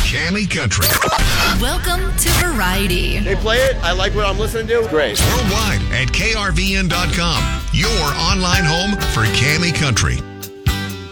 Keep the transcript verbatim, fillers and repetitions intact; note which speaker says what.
Speaker 1: Cammy Country.
Speaker 2: Welcome to Variety.
Speaker 3: They play it. I like what I'm listening to. Great.
Speaker 1: Worldwide at K R V N dot com. Your online home for Cammy Country.